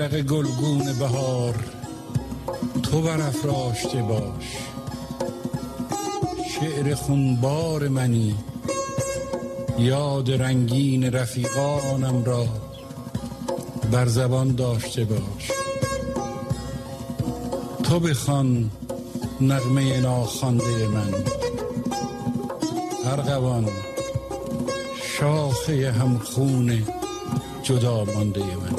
گلگون بهار تو برافراشته باش، شعر خونبار منی یاد رنگین رفیقانم را بر زبان داشته باش. تو بخوان نغمه ناخوانده من، ارغوان شاخه همخون جدا مانده من.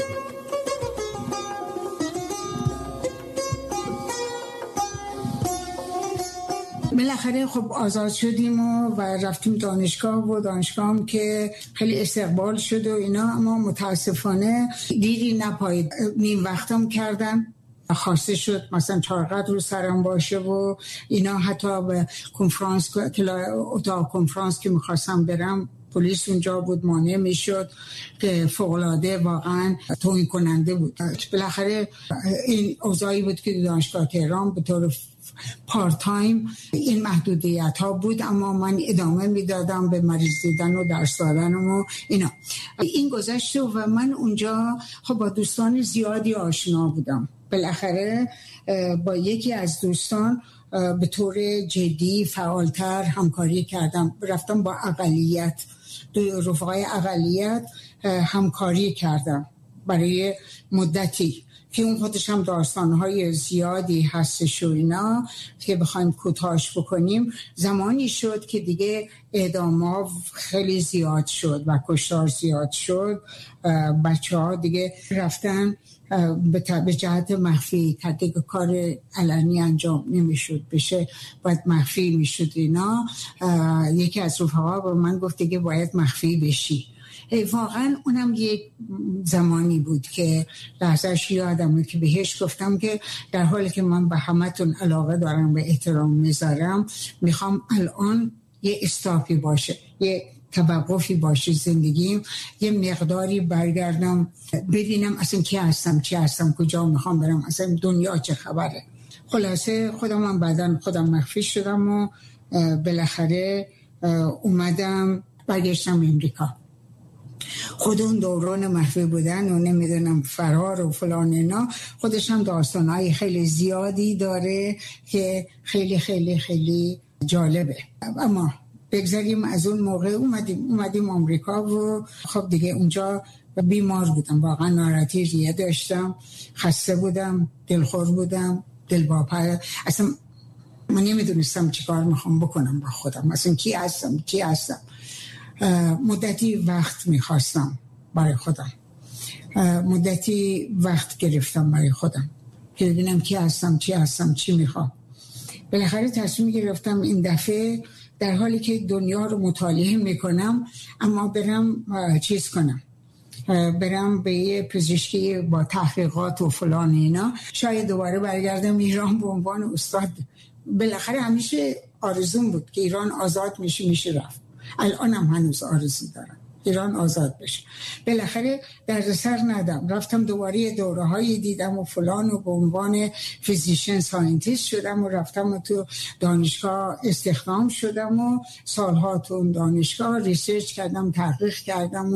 بالاخره خب آزاد شدیم و رفتیم دانشگاه و دانشگاه هم که خیلی استقبال شد و اینا، اما متاسفانه دیدی نپایید. نیم وقتم کردن، خواسته شد مثلا چارقدر رو سرم باشه و اینا. حتی به کنفرانس، اتاق کنفرانس که میخواستم برم، پلیس اونجا بود، مانع میشد که فوق‌العاده واقعا توهین کننده بود. بالاخره این اوضاعی بود که دانشگاه تهران به طور پارت تایم این محدودیت ها بود، اما من ادامه میدادم به مریض دیدن و درس دادنم و اینا. این گذشت و من اونجا خب با دوستان زیادی آشنا بودم. بالاخره با یکی از دوستان به طور جدی فعالتر همکاری کردم. رفتم با اقلیت، رفقای اقلیت همکاری کردم برای مدتی که اون خودش هم داستانهای زیادی هستش و اینا که بخوایم کوتاهش بکنیم. زمانی شد که دیگه اعدام‌ها خیلی زیاد شد و کشتار زیاد شد. بچه‌ها دیگه رفتن به جهت مخفی، که کار علنی انجام نمیشد بشه، باید مخفی میشد اینا. یکی از رفقا به من گفت دیگه باید مخفی بشی. واقعا اونم یک زمانی بود که لحظهش یادمه که بهش گفتم که در حالی که من به همتون علاقه دارم و احترام میذارم، میخوام الان یه استاپی باشه، یه توقفی باشه زندگیم، یه مقداری برگردم ببینم اصلا کی هستم، چی هستم، کجا میخوام برم، اصلا دنیا چه خبره. خلاصه خودم بعداً خودم مخفی شدم و بالاخره اومدم برگشتم امریکا. خود اون دوران مخفی بودن و نمیدونم فرار و فلان اینا خودش هم داستانهای خیلی زیادی داره که خیلی خیلی خیلی جالبه. اما بگذاریم از اون موقع اومدیم آمریکا و خب دیگه اونجا بیمار بودم، واقعا ناراحتی ریه داشتم، خسته بودم، دلخور بودم، دلواپس. اصلا من نمیدونستم چی کار میخوام بکنم با خودم، اصلا کی هستم. مدتی وقت میخواستم برای خودم، مدتی وقت گرفتم برای خودم که ببینم کی هستم، چی میخوام. بالاخره تصمیم گرفتم این دفعه در حالی که دنیا رو مطالعه میکنم، اما برم چیز کنم، برم به یه پزشکی با تحقیقات و فلان اینا، شاید دوباره برگردم ایران به عنوان استاد. بالاخره همیشه آرزوم بود که ایران آزاد میشه رفت. الانم هنوز آرزو دارم ایران آزاد بشه. بالاخره دردسر ندم، رفتم دوباره دوره‌های دیدم و فلان و به عنوان فیزیشن ساینتیست شدم و رفتم و تو دانشگاه استخدام شدم و سالها تو دانشگاه ریسرچ کردم، تحقیق کردم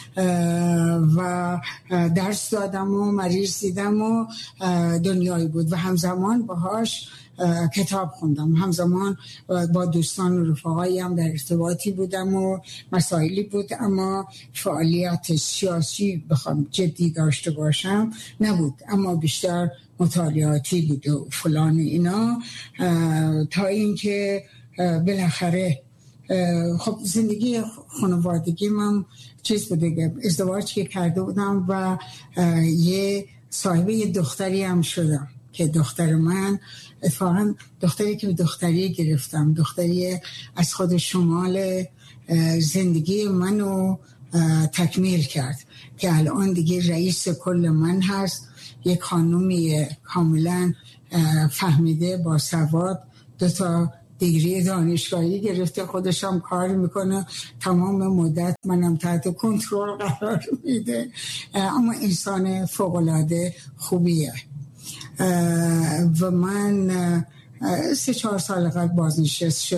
و درس دادم و مریض دیدم و دنیایی بود و همزمان باهاش کتاب خوندم، همزمان با دوستان و رفقایی هم در ارتباطی بودم و مسائلی بود، اما فعالیت سیاسی بخوام جدی داشته باشم نبود، اما بیشتر مطالعاتی بود و فلان اینا. تا اینکه بالاخره خب زندگی خانوادگی من چیز بوده، ازدواج که کرده بودم و یه صاحبه دختری هم شدم که دختر من اتفاقا دختری که دختری گرفتم، دختری از خود شمال زندگی منو تکمیل کرد که الان دیگه رئیس کل من هست. یک خانومی کاملا فهمیده، با سواد، 2 دیگری دانشگاهی گرفته، خودش هم کار میکنه، تمام مدت منم تحت کنترل قرار میده، اما انسان فوق‌العاده خوبیه. و من 3-4 سال قبل بازنشسته شدم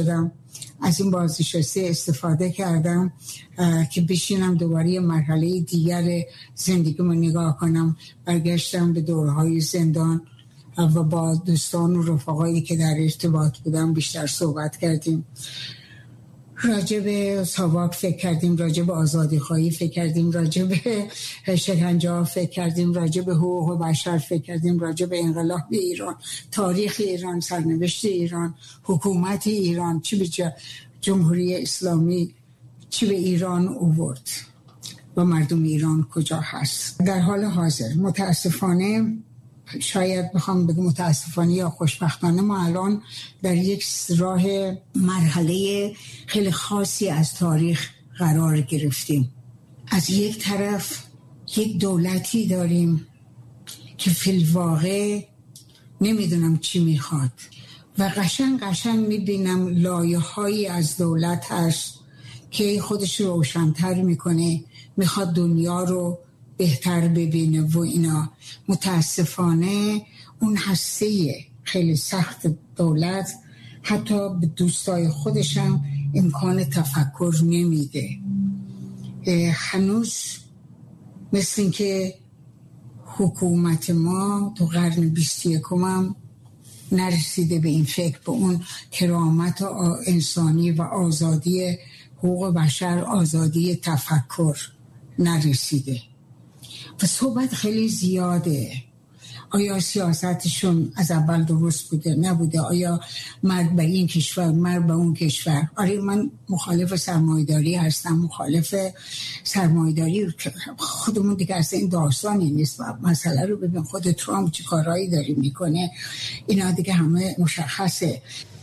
از این بازنشسته استفاده کردم که بشینم دوباره مرحله دیگر زندگیمو نگاه کنم. برگشتم به دورهای زندان و با دوستان و رفقایی که در ارتباط بودم بیشتر صحبت کردیم. راجع به ساواک فکر کردیم، راجع به آزادی‌خواهی فکر کردیم، راجع به شکنجه فکر کردیم، راجع به حقوق بشر فکر کردیم، راجع به انقلاب ایران، تاریخ ایران، سرنوشت ایران، حکومت ایران، چی به جمهوری اسلامی چی به ایران آورد و مردم ایران کجا هست در حال حاضر. متاسفانه، شاید بخوام بگم متاسفانه یا خوشبختانه، ما الان در یک راه مرحله خیلی خاصی از تاریخ قرار گرفتیم. از یک طرف یک دولتی داریم که فی الواقع نمیدونم چی میخواد و قشنگ میبینم لایه‌هایی از دولت هست که خودش روشن‌تر میکنه، میخواد دنیا رو بهتر ببینه و اینا. متاسفانه اون هسته خیلی سخت دولت حتی به دوستای خودشم امکان تفکر نمیده. هنوز مثل این که حکومت ما تو قرن 21 هم نرسیده به این فکر، به اون کرامت انسانی و آزادی حقوق بشر، آزادی تفکر نرسیده و صحبت خیلی زیاده. آیا سیاستشون از اول درست بوده نبوده؟ آیا مرد به این کشور، مرد به اون کشور؟ آره، من مخالف سرمایه‌داری هستم، مخالف سرمایه‌داری. خودمون دیگه اصلا این داستانی نیست. مسئله رو ببین، خود ترامپ چه کارهایی داره میکنه، اینا دیگه همه مشخصه.